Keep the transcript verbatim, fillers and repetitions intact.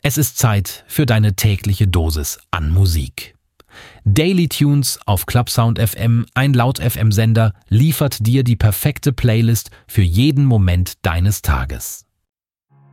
Es ist Zeit für deine tägliche Dosis an Musik. Daily Tunes auf Clubsound F M, ein Laut-F M-Sender, liefert dir die perfekte Playlist für jeden Moment deines Tages.